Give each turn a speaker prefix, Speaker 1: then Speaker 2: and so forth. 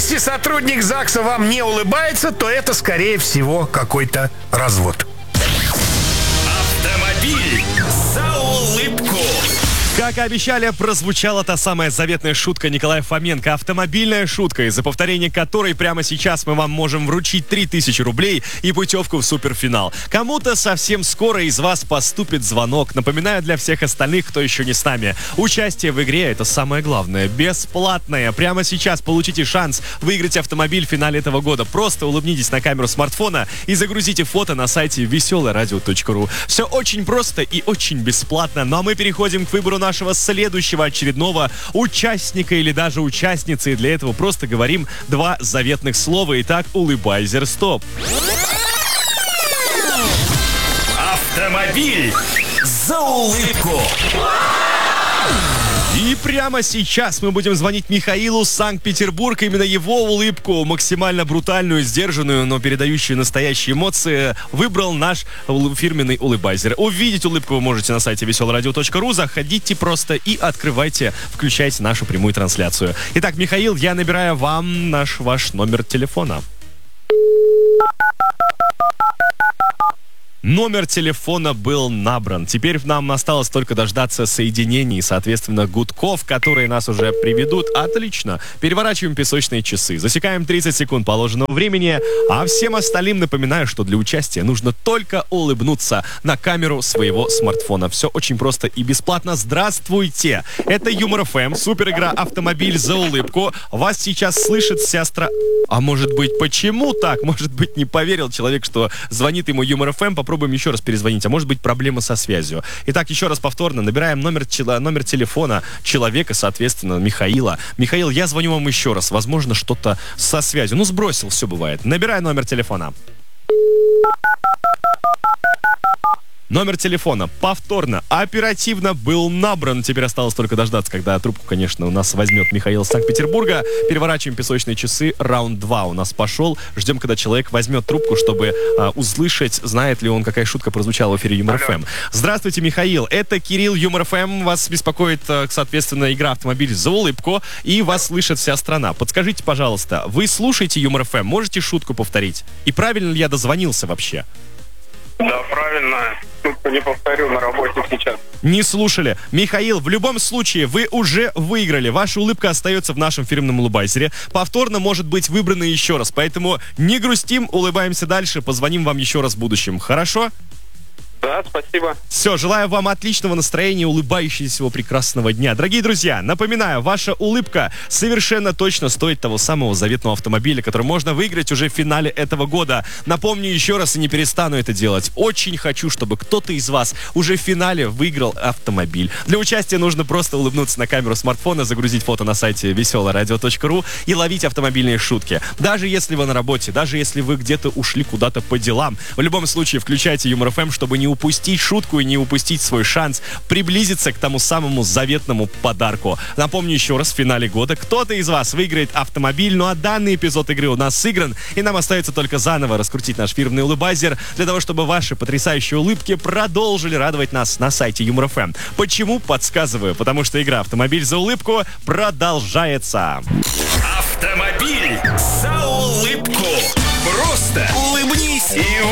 Speaker 1: Если сотрудник ЗАГСа вам не улыбается, то это, скорее всего, какой-то развод.
Speaker 2: Автомобиль за улыбку.
Speaker 3: Как и обещали, прозвучала та самая заветная шутка Николая Фоменко. Автомобильная шутка, из-за повторения которой прямо сейчас мы вам можем вручить 3000 рублей и путевку в суперфинал. Кому-то совсем скоро из вас поступит звонок. Напоминаю для всех остальных, кто еще не с нами. Участие в игре — это самое главное. Бесплатное. Прямо сейчас получите шанс выиграть автомобиль в финале этого года. Просто улыбнитесь на камеру смартфона и загрузите фото на сайте veselaradio.ru. Все очень просто и очень бесплатно. Ну а мы переходим к выбору нашего следующего очередного участника или даже участницы. И для этого просто говорим два заветных слова. Итак, улыбайзер, стоп.
Speaker 2: Автомобиль за улыбку.
Speaker 3: И прямо сейчас мы будем звонить Михаилу, Санкт-Петербург. Именно его улыбку, максимально брутальную, сдержанную, но передающую настоящие эмоции, выбрал наш фирменный улыбайзер. Увидеть улыбку вы можете на сайте veselaradio.ru. Заходите просто и открывайте, включайте нашу прямую трансляцию. Итак, Михаил, я набираю вам ваш номер телефона. Номер телефона был набран. Теперь нам осталось только дождаться соединений, соответственно, гудков, которые нас уже приведут. Отлично. Переворачиваем песочные часы. Засекаем 30 секунд положенного времени. А всем остальным напоминаю, что для участия нужно только улыбнуться на камеру своего смартфона. Все очень просто и бесплатно. Здравствуйте. Это Юмор ФМ. Суперигра «Автомобиль за улыбку». Вас сейчас слышит вся А может быть, почему так? Может быть, не поверил человек, что звонит ему Юмор ФМ. Попробуем еще раз перезвонить, а может быть проблема со связью. Итак, еще раз повторно, набираем номер телефона человека, соответственно, Михаила. Михаил, я звоню вам еще раз, возможно, что-то со связью. Ну, сбросил, все бывает. Набираю номер телефона. Номер телефона повторно, оперативно был набран. Теперь осталось только дождаться, когда трубку, конечно, у нас возьмет Михаил из Санкт-Петербурга. Переворачиваем песочные часы. Раунд 2 у нас пошел. Ждем, когда человек возьмет трубку, чтобы услышать, знает ли он, какая шутка прозвучала в эфире Юмор ФМ. Здравствуйте, Михаил. Это Кирилл, Юмор ФМ. Вас беспокоит, соответственно, игра «Автомобиль за улыбку». И вас слышит вся страна. Подскажите, пожалуйста, вы слушаете Юмор ФМ? Можете шутку повторить? И правильно ли я дозвонился вообще?
Speaker 4: Да, правильно. Шутку не повторю, на работе сейчас.
Speaker 3: Не слушали. Михаил, в любом случае, вы уже выиграли. Ваша улыбка остается в нашем фирменном улыбайзере. Повторно может быть выбрана еще раз. Поэтому не грустим, улыбаемся дальше. Позвоним вам еще раз в будущем. Хорошо?
Speaker 4: Да, спасибо.
Speaker 3: Все, желаю вам отличного настроения, улыбающегося прекрасного дня. Дорогие друзья, напоминаю, ваша улыбка совершенно точно стоит того самого заветного автомобиля, который можно выиграть уже в финале этого года. Напомню еще раз и не перестану это делать. Очень хочу, чтобы кто-то из вас уже в финале выиграл автомобиль. Для участия нужно просто улыбнуться на камеру смартфона, загрузить фото на сайте veselaradio.ru и ловить автомобильные шутки. Даже если вы на работе, даже если вы где-то ушли куда-то по делам, в любом случае включайте Юмор ФМ, чтобы не упустить шутку и не упустить свой шанс приблизиться к тому самому заветному подарку. Напомню еще раз, в финале года кто-то из вас выиграет автомобиль, ну а данный эпизод игры у нас сыгран, и нам остается только заново раскрутить наш фирменный улыбайзер для того, чтобы ваши потрясающие улыбки продолжили радовать нас на сайте Юмор ФМ. Почему? Подсказываю. Потому что игра «Автомобиль за улыбку» продолжается.
Speaker 2: Автомобиль за улыбку. Просто улыбнись и